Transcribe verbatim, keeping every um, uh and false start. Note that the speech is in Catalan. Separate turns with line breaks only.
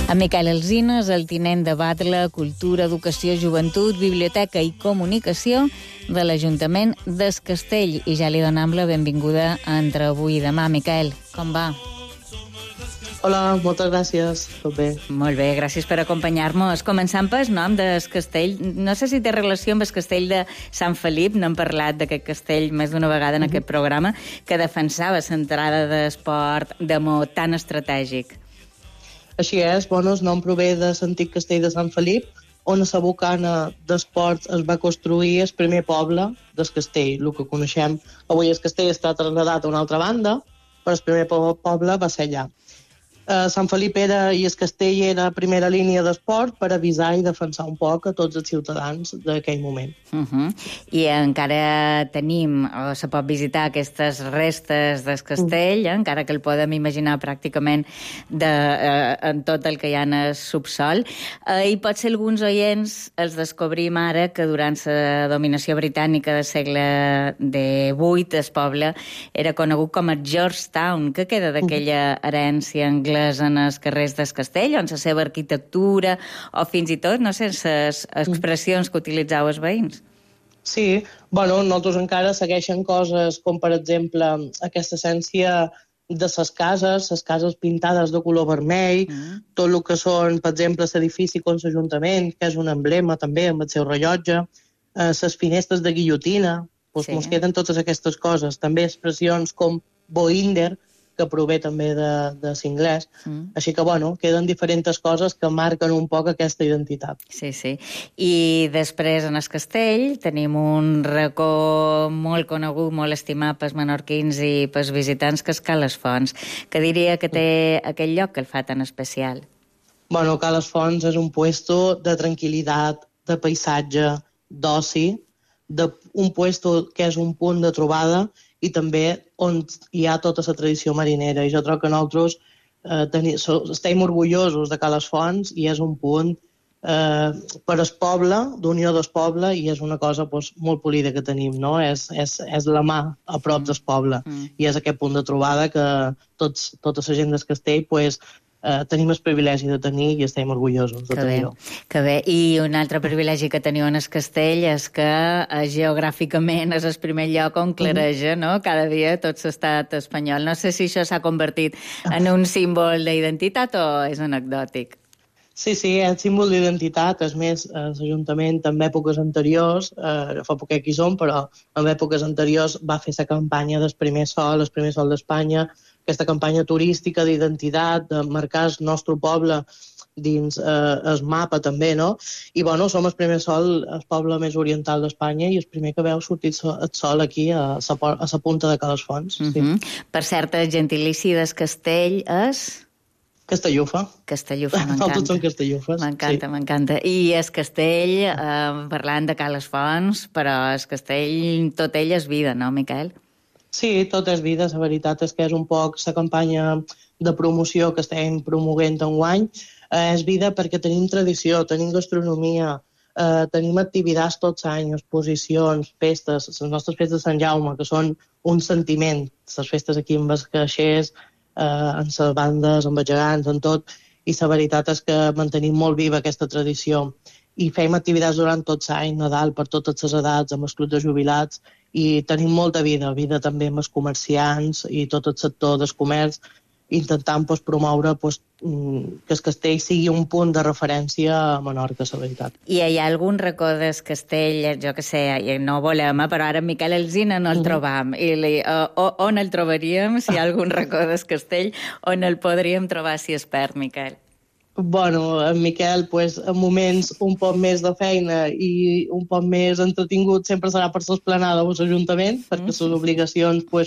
En Miquel Alsina és el tinent de Batlle, Cultura, Educació, Joventut, Biblioteca i Comunicació de l'Ajuntament d'Es Castell. I ja li donem la benvinguda entre avui i demà. Miquel, com va?
Hola, moltes gràcies. Tot bé.
Molt bé, gràcies per acompanyar-nos. Començant pel nom d'Es Castell. No sé si té relació amb el castell de Sant Felip. N'hem parlat d'aquest castell més d'una vegada en uh-huh. aquest programa, que defensava l'entrada d'esport de mot tan estratègic.
Així és, bueno, el nom prové de l'antic castell de Sant Felip, on a la bocana d'esports es va construir el primer poble del castell, el que coneixem. Avui el castell està traslladat a una altra banda, però el primer poble va ser allà. Uh, Sant Felip era, i el castell era primera línia d'esport per avisar i defensar un poc a tots els ciutadans d'aquell moment.
Uh-huh. I encara tenim, o se pot visitar aquestes restes del castell, uh-huh. eh? encara que el podem imaginar pràcticament de, uh, en tot el que hi ha en el subsol. Uh, I potser alguns oients els descobrim ara que durant la dominació britànica del segle divuit el poble era conegut com a Georgetown. Què queda d'aquella herència anglesa en els carrers del castell, on la seva arquitectura o fins i tot, no sé, les expressions que utilitzau els veïns?
Sí, bueno, nosaltres encara segueixen coses com, per exemple, aquesta essència de les cases, les cases pintades de color vermell, mm. tot el que són, per exemple, l'edifici com l'Ajuntament, que és un emblema també amb el seu rellotge, eh, les finestres de guillotina, doncs sí. Ens queden totes aquestes coses. També expressions com boinder, que prové també de, de l'inglès. Mm. Així que, bueno, queden diferents coses que marquen un poc aquesta identitat.
Sí, sí. I després, en el castell, tenim un racó molt conegut, molt estimat pels menorquins i pels visitants, que és Ca les Fonts. Que diria que té aquell lloc que el fa tan especial?
Bueno, Ca les Fonts és un puesto de tranquil·litat, de paisatge, d'oci, de un puesto que és un punt de trobada i també on hi ha tota la tradició marinera. I jo trobo que nosaltres eh, teni, so, estem orgullosos de Ca les Fonts i és un punt eh, per al poble, d'unió del poble, i és una cosa pues, molt polida que tenim, no? És, és, és la mà a prop del poble. Mm. I és aquest punt de trobada que tots, tota la gent del castell pues, Uh, tenim el privilegi de tenir i estem orgullosos de tenir-ho.
Que bé. I un altre privilegi que teniu en el castell és que uh, geogràficament és el primer lloc on clareja, no?, cada dia tot l'estat espanyol. No sé si això s'ha convertit en un símbol d'identitat o és anecdòtic.
Sí, sí, és símbol d'identitat. És més, l'Ajuntament en èpoques anteriors, eh, fa poc que hi som, però en èpoques anteriors va fer la campanya del primer sol, el primer sol d'Espanya, aquesta campanya turística d'identitat, de marcar el nostre poble dins eh, el mapa també, no? I, bueno, som el primer sol, el poble més oriental d'Espanya i el primer que veu sortir el sol aquí a la, a la punta de Ca les Fonts.
Uh-huh. Sí. Per cert, el gentilici del castell és...
Castellufa.
Castellufa, m'encanta.
Tots són castellufes.
M'encanta,
sí.
m'encanta. I el castell, eh, parlant de Ca les Fonts, però el castell, tot ell és vida, no, Miquel?
Sí, tot és vida. La veritat és que és un poc la campanya de promoció que estem promoguent enguany. Eh, és vida perquè tenim tradició, tenim gastronomia, eh, tenim activitats tots els anys, exposicions, festes, les nostres festes de Sant Jaume, que són un sentiment. Les festes aquí amb els caixers, eh, amb les bandes, amb els gegants, amb tot. I la veritat és que mantenim molt viva aquesta tradició. I fem activitats durant tots l'any, Nadal per totes les edats, amb els clubs de jubilats, i tenim molta vida, vida també amb els comerciants i tot el sector del comerç, intentant pues, promoure pues, que el castell sigui un punt de referència a Menorca, la veritat.
I hi ha algun racó del castell, jo que sé, no volem, però ara en Miquel Alsina no el mm-hmm. trobam. I li, o, on el trobaríem, si hi ha algun racó del castell, on el podríem trobar si es perd, Miquel?
Bueno, en Miquel, pues, en moments un poc més de feina i un poc més entretingut sempre serà per l'esplanada o l'Ajuntament, perquè les obligacions pues,